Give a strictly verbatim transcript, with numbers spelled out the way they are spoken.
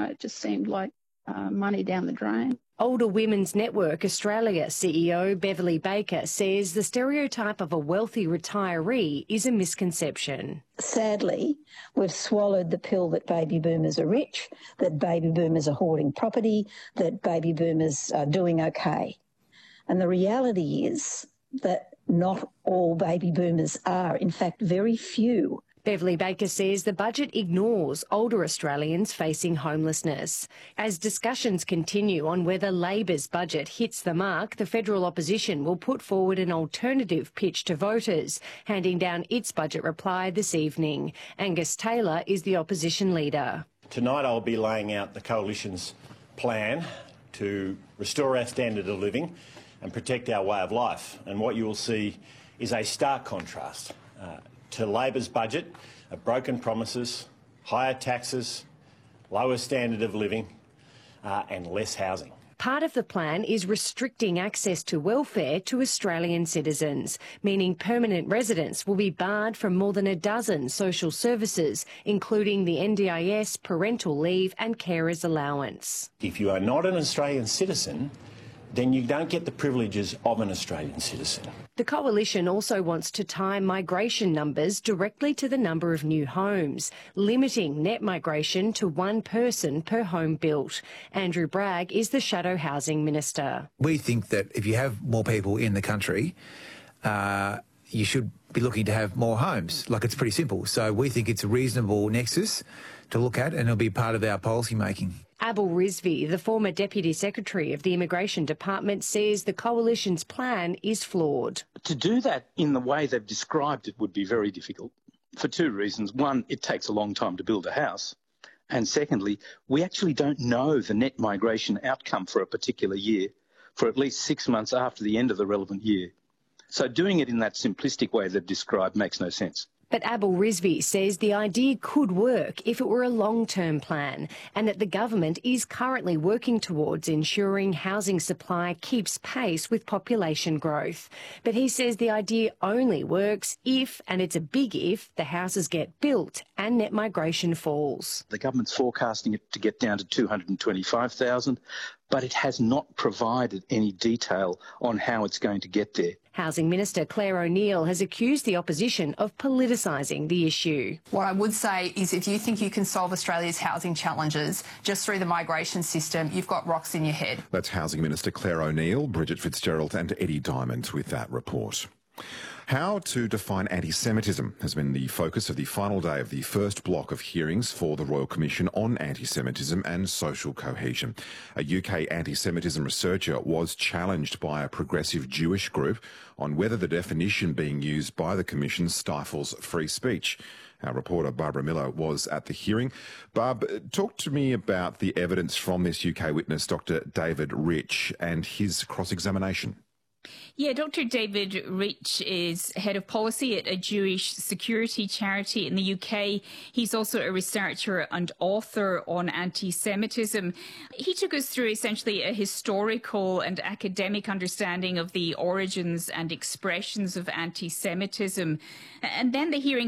know, it just seemed like uh, money down the drain. Older Women's Network Australia C E O Beverly Baker says the stereotype of a wealthy retiree is a misconception. Sadly, we've swallowed the pill that baby boomers are rich, that baby boomers are hoarding property, that baby boomers are doing okay. And the reality is that not all baby boomers are. In fact, very few. Beverly Baker says the budget ignores older Australians facing homelessness. As discussions continue on whether Labor's budget hits the mark, the federal opposition will put forward an alternative pitch to voters, handing down its budget reply this evening. Angus Taylor is the opposition leader. Tonight I'll be laying out the Coalition's plan to restore our standard of living and protect our way of life. And what you will see is a stark contrast uh, to Labor's budget of broken promises, higher taxes, lower standard of living uh, and less housing. Part of the plan is restricting access to welfare to Australian citizens, meaning permanent residents will be barred from more than a dozen social services, including the N D I S, parental leave and carers allowance. If you are not an Australian citizen, then you don't get the privileges of an Australian citizen. The Coalition also wants to tie migration numbers directly to the number of new homes, limiting net migration to one person per home built. Andrew Bragg is the Shadow Housing Minister. We think that if you have more people in the country, uh, you should be looking to have more homes. Like, it's pretty simple. So we think it's a reasonable nexus to look at, and it'll be part of our policy making. Abel Rizvi, the former Deputy Secretary of the Immigration Department, says the Coalition's plan is flawed. To do that in the way they've described it would be very difficult for two reasons. One, it takes a long time to build a house. And secondly, we actually don't know the net migration outcome for a particular year for at least six months after the end of the relevant year. So doing it in that simplistic way they've described makes no sense. But Abel Rizvi says the idea could work if it were a long-term plan, and that the government is currently working towards ensuring housing supply keeps pace with population growth. But he says the idea only works if, and it's a big if, the houses get built and net migration falls. The government's forecasting it to get down to two hundred twenty-five thousand, but it has not provided any detail on how it's going to get there. Housing Minister Claire O'Neill has accused the opposition of politicising the issue. What I would say is if you think you can solve Australia's housing challenges just through the migration system, you've got rocks in your head. That's Housing Minister Claire O'Neill, Bridget Fitzgerald and Eddie Diamond with that report. How to define anti-Semitism has been the focus of the final day of the first block of hearings for the Royal Commission on Anti-Semitism and Social Cohesion. A U K anti-Semitism researcher was challenged by a progressive Jewish group on whether the definition being used by the Commission stifles free speech. Our reporter Barbara Miller was at the hearing. Barb, talk to me about the evidence from this U K witness, Doctor David Rich, and his cross-examination. Yeah, Doctor David Rich is head of policy at a Jewish security charity in the U K. He's also a researcher and author on anti-Semitism. He took us through essentially a historical and academic understanding of the origins and expressions of anti-Semitism. And then the hearing